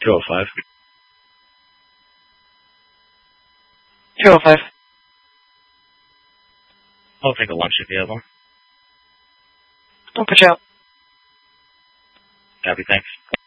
205. 205. I'll take a lunch if you have one. I'll put you out. Copy, thanks.